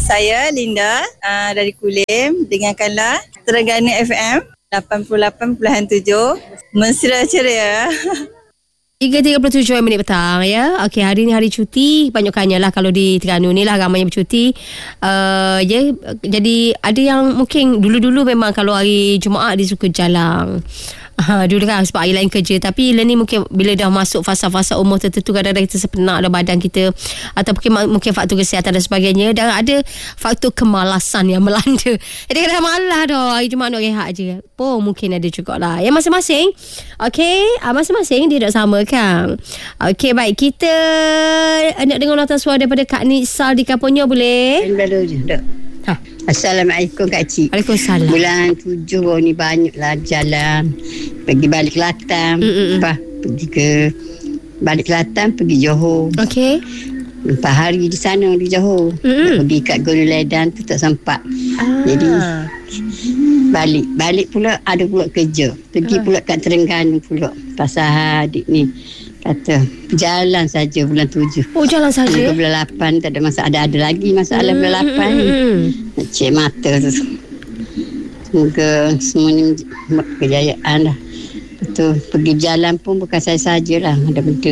Saya Linda dari Kulim. Dengarkanlah Terengganu FM 88.7. Mesra ceria. 3.37 minit petang ya. Okey, hari ni hari cuti. Banyakkannya lah kalau di Terengganu ni lah ramainya bercuti. Jadi ada yang mungkin dulu-dulu memang kalau hari Jumaat dia suka jalan. Dulu kan sebab hari lain kerja. Tapi ni mungkin bila dah masuk fasa-fasa umur tertentu, kadang-kadang kita sepenat dah badan kita, atau mungkin faktor kesihatan dan sebagainya, dan ada faktor kemalasan yang melanda. Jadi kadang malas dah hari Jumaat nak rehat je. Mungkin ada jugalah yang masing-masing. Okey, masing-masing dia tak sama kan. Okey, baik, kita nak dengar nota suara daripada Kak Nisa di Kampungnya, boleh? Baru je dah. Assalamualaikum Kak Cik. Waalaikumsalam. Bulan 7 ni banyaklah jalan. Pergi balik Kelantan. Pergi ke balik Kelantan, pergi Johor. Okey. 4 hari di sana di Johor. Pergi kat Gunung Ledan tu tak sempat. Jadi balik pula ada pula kerja. Pergi pula kat Terengganu pula. Pasal adik ni kata jalan saja bulan 7. Jalan saja. Bulan 8 tak ada masalah. Ada lagi masalah bulan 8 ni. Nak cek mata tu. Semoga semuanya kejayaan lah. Betul. Pergi jalan pun bukan saya sajalah. Ada benda.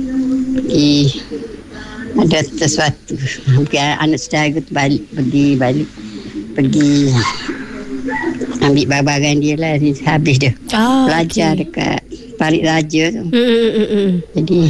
Ada sesuatu. Mungkin anak saudara tu balik. Pergi ambil barang dia lah. Habis dia. Belajar dekat Parit Raja tu. Jadi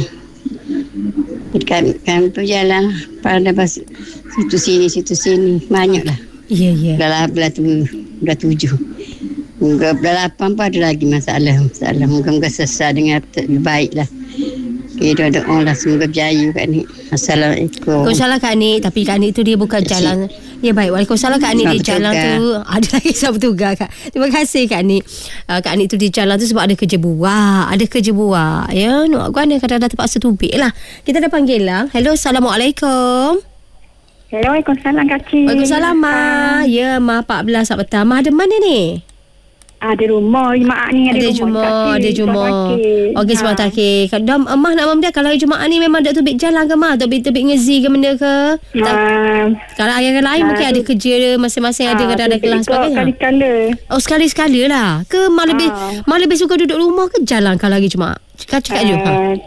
kami tu jalan pada situ sini banyaklah. Ya. Dah 7. Moga bulan 8 pun ada lagi masalah. Moga selesai dengan lebih baik lah. Kita doa lah semoga berjaya Kak Nik. Assalamualaikum. Waalaikumsalam Kak Nik. Tapi Kak Nik tu dia bukan jalan. Ya baik. Waalaikumsalam Kak Nik. Dia jalan tu ada lagi sahabat bertugas Kak. Terima kasih Kak Nik. Kak Nik tu dia jalan tu sebab ada kerja buat. Ya, nak guna kadang-kadang terpaksa tubik lah. Kita dah panggil lah. Hello, Assalamualaikum. Hello, Waalaikumsalam Kak Cik. Waalaikumsalam Ma. Ya, Ma 14 saat petang. Ma ada mana ni? Ada rumah Jumaat ni. Ada Jumaat. Okey, sebab takik. Kalau Mah nak benda kalau hari Jumaat ni memang tak tubik jalan ke Mah? Tubik ngezi ke benda ke? Kalau hari lain mungkin ada kerja dia masing-masing, ada kadang-kadang kelas sebagainya. Sekali-sekala. Sekali-sekala lah. Ke Mah lebih suka duduk rumah ke jalan kalau hari Jumaat? Cakap je.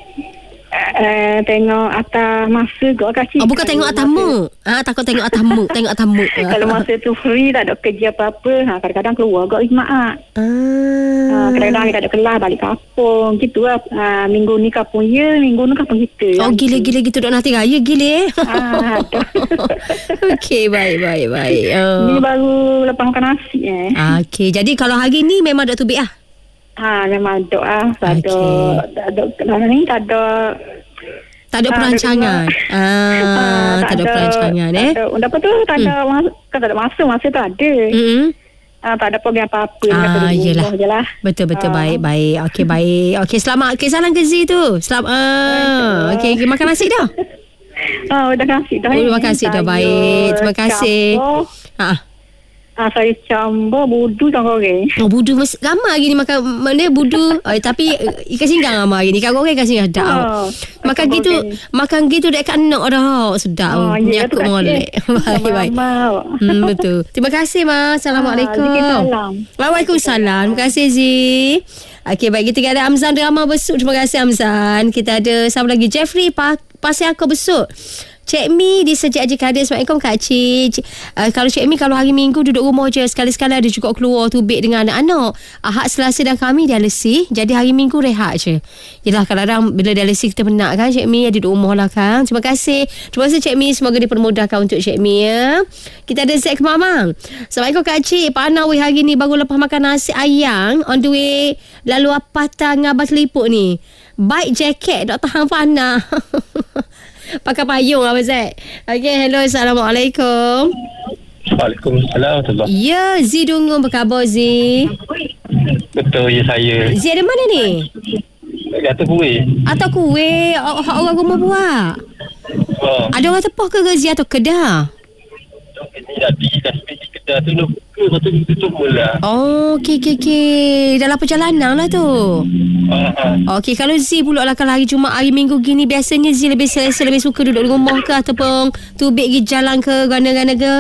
Tengok atas masa kot Kak Cik. Bukan tengok atas mu. Takut tengok atas mu. Kalau masa tu free, tak ada kerja apa-apa, kadang-kadang keluar kot Jumaat. Kadang-kadang tak ada kelas, balik kampung gitu lah. Minggu ni kampung minggu ni kampung kita. Gila gitu duk nanti raya gila. Okey, baik. Ni baru lepas makan nasi Okey, jadi kalau hari ni memang dah tubik memang ada tak ada perancangan. Tak ada perancangan Apa tu tak ada masa tu ada. Tak ada program apa-apa. Yelah. Je lah. Betul. Baik. Okey, baik. Okey, selamat. Okey, salam ke Z tu. Selamat. Okey, makan nasi dah. Dah nasi dah. Terima kasih dah. Baik. Terima kasih. Saya campur budu dan goreng. Budu ramai hari ni makan mana budu. Tapi ikan singgang ramai hari ni. Ikan goreng ikan singgang dah. Makan gitu dekat nak dah. Sedap. Nyakut molek. Baik. Betul. Terima kasih Ma. Assalamualaikum. Waalaikumsalam. Terima kasih Zee. Okey, baik, kita ada Amzan Drama Besut. Terima kasih Amzan. Kita ada sama lagi Jeffrey Pasir Aku Besut. Cik Mi di Sejak Haji Kadir. Assalamualaikum Kak Cik. Kalau Cik Mi kalau hari Minggu duduk rumah je, sekali-sekala ada juga keluar tubik dengan anak-anak. Ahad, Selasa dan Khamis dialisi. Jadi hari Minggu rehat je. Yelah, kadang-kadang bila dialisi kita penat kan Cik Mi, duduk rumah lah kan. Terima kasih Cik Mi. Semoga dipermudahkan untuk Cik Mi ya. Kita ada Zack Mamang. Assalamualaikum Kak Cik. Panah weh hari ni baru lepas makan nasi ayam on the way lalu Apatang Ngabas Lipuk ni. Baik jaket tak tahan panah. Pakai payung apa Zack? Okey, hello, Assalamualaikum. Waalaikumsalam. Ya, Z Dungung, apa khabar Z? Betul, ya saya. Z ada mana ni? Atas kuih. Atas kuih? Orang rumah buat? Ada orang tepah ke Z atau kedah? Jadi dah di kasih kedah tu Lepas tu kita semula. Oh, okey. Dalam perjalanan lah tu. Okey, kalau Z pula lah, kalau hari Jumaat, hari Minggu gini, biasanya Z lebih selesa, lebih suka duduk di rumah ke ataupun tubik pergi jalan ke, gana-gana ke?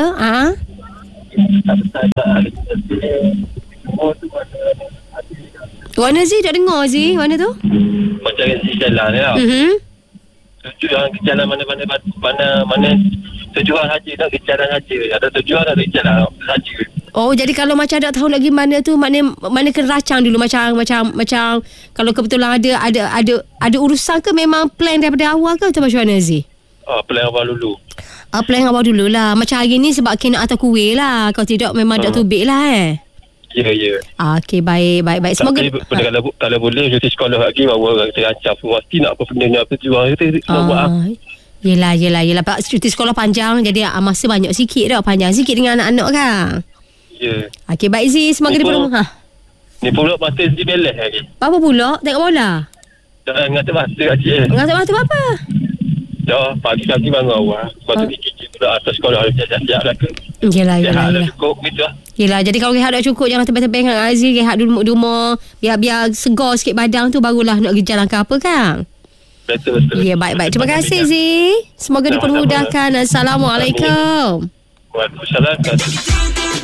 Warna Z, tak dengar Z, warna tu? Macam si jalan lah. Tujuan ke jalan mana tujuan haji tak ke jalan haji. Ada tujuan ada jalan haji. Oh, jadi kalau macam tak tahu nak pergi mana tu, mana kena racang dulu macam kalau kebetulan ada urusan ke, memang plan daripada awal ke atau macam mana Z? Plan awal dulu. Plan awal dulu lah. Macam hari ni sebab kena atas kuih lah. Kalau tidak memang tak tubik lah Ya. Okey, baik. Semoga kalau boleh cuti sekolah lagi, bawa orang terancam pasti nak apa benda apa jual kita nak buat. Yelah Pak, cuti sekolah panjang, jadi masa banyak sikit dah, panjang sikit dengan anak-anak kan. Ya. Okey, baik Z, semoga dia berumah. Ni pula masa di belah lagi. Apa pula? Tengok bola? Tak ngata masa haji. Ngata masa apa? Dah pagi-pagi bangun awal. Lepas tu dikicik pula atas sekolah siap-siap lah ke. Yelah. Cukup gitu lah. Yelah, jadi kalau rehat dah cukup, jangan tebel-tebel dengan Aziz, rehat dulu di rumah, biar segar sikit badan tu, barulah nak pergi jalan ke apa kan. Betul. Ya, baik. Terima kasih Z. Semoga dipermudahkan. Assalamualaikum. Waalaikumsalam.